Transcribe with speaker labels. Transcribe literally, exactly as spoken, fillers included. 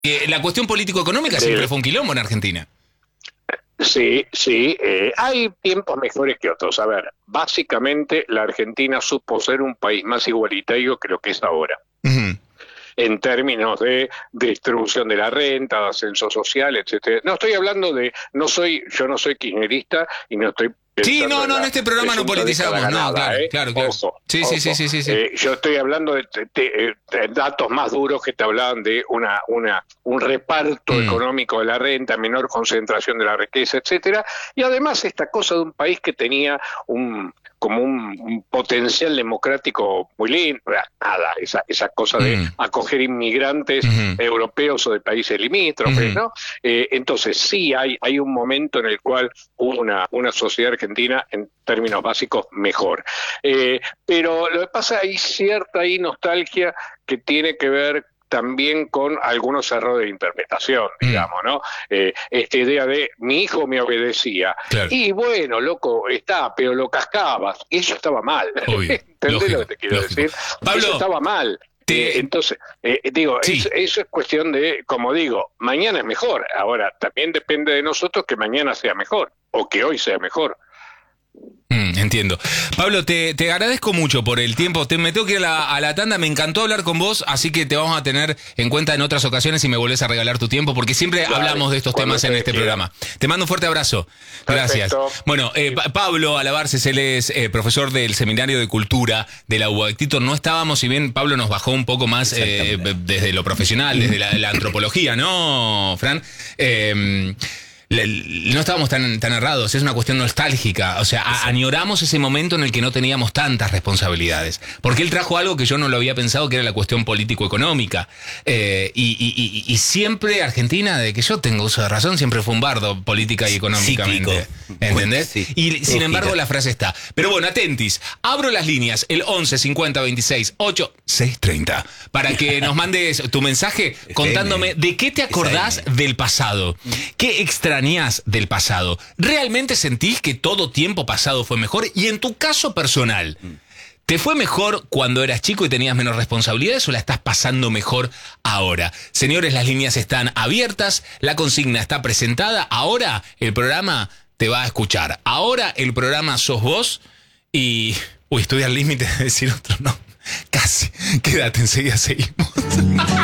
Speaker 1: Eh, la cuestión político-económica
Speaker 2: Sí.
Speaker 1: siempre fue un quilombo en Argentina.
Speaker 2: Sí, sí, eh, hay tiempos mejores que otros. A ver, básicamente la Argentina supo ser un país más igualitario que lo que es ahora,
Speaker 1: Uh-huh.
Speaker 2: en términos de distribución de la renta, de ascenso social, etcétera. No estoy hablando de, no soy, yo no soy kirchnerista y no estoy
Speaker 1: Sí, no, no, en
Speaker 2: la
Speaker 1: este programa no
Speaker 2: presunta
Speaker 1: politizamos,
Speaker 2: década
Speaker 1: no,
Speaker 2: ganada,
Speaker 1: claro,
Speaker 2: ¿eh?
Speaker 1: claro, claro.
Speaker 2: Ojo,
Speaker 1: Sí, sí,
Speaker 2: ojo.
Speaker 1: sí, sí, sí, sí.
Speaker 2: Eh, yo estoy hablando de, de- de- de datos más duros que te hablaban de una, una, un reparto
Speaker 1: Mm.
Speaker 2: económico de la renta, menor concentración de la riqueza, etcétera, y además esta cosa de un país que tenía un como un, un potencial democrático muy lindo, nada, esa, esa cosa de
Speaker 1: Mm.
Speaker 2: acoger inmigrantes
Speaker 1: Ujú.
Speaker 2: europeos o de países limítrofes,
Speaker 1: Ujú.
Speaker 2: ¿no? Eh, entonces sí hay, hay un momento en el cual hubo una, una sociedad argentina en términos básicos mejor. Eh, pero lo que pasa, hay cierta ahí nostalgia que tiene que ver también con algunos errores de interpretación, digamos, ¿no? Eh, esta idea de mi hijo me obedecía.
Speaker 1: Claro.
Speaker 2: Y bueno, loco, está, pero lo cascabas. Y eso estaba mal.
Speaker 1: Obvio.
Speaker 2: ¿Entendés
Speaker 1: Lógico,
Speaker 2: lo que te quiero
Speaker 1: lógico.
Speaker 2: decir?
Speaker 1: Pablo,
Speaker 2: Eso estaba mal.
Speaker 1: te-
Speaker 2: Eh, entonces, eh, digo,
Speaker 1: Sí.
Speaker 2: eso, eso es cuestión de, como digo, mañana es mejor. Ahora, también depende de nosotros que mañana sea mejor o que hoy sea mejor.
Speaker 1: Mm, entiendo. Pablo, te, te agradezco mucho por el tiempo. Te, me tengo que ir a la, a la tanda. Me encantó hablar con vos, así que te vamos a tener en cuenta en otras ocasiones y me volvés a regalar tu tiempo, porque siempre
Speaker 2: Dale,
Speaker 1: hablamos de estos
Speaker 2: cuando
Speaker 1: temas en
Speaker 2: ustedes
Speaker 1: este
Speaker 2: quieran.
Speaker 1: programa. Te mando un fuerte abrazo. Gracias.
Speaker 2: Perfecto.
Speaker 1: Bueno, eh, Pa- Pablo Alabarces, él es eh, profesor del Seminario de Cultura de la U B A C. No estábamos, si bien Pablo nos bajó un poco más eh, desde lo profesional, desde la, la antropología, ¿no, Fran? Eh, Le- no estábamos tan, tan errados, es una cuestión nostálgica, o sea, a- añoramos ese momento en el que no teníamos tantas responsabilidades, porque él trajo algo que yo no lo había pensado, que era la cuestión político-económica, eh, y, y- y- y siempre Argentina, de que yo tengo uso de razón, siempre fue un bardo política y económicamente,
Speaker 3: Cíclico.
Speaker 1: ¿entendés?
Speaker 3: Sí.
Speaker 1: Y sin
Speaker 3: Todo
Speaker 1: embargo
Speaker 3: gira.
Speaker 1: la frase está. Pero bueno, atentis, abro las líneas, el once cincuenta veintiséis ocho seis treinta, para que nos mandes tu mensaje contándome de qué te acordás del pasado, qué extrañás del pasado, ¿realmente sentís que todo tiempo pasado fue mejor? Y en tu caso personal, ¿te fue mejor cuando eras chico y tenías menos responsabilidades o la estás pasando mejor ahora? Señores, las líneas están abiertas, la consigna está presentada, ahora el programa te va a escuchar, ahora el programa sos vos y... Uy, estoy al límite de decir otro, no, casi, quédate, enseguida seguimos.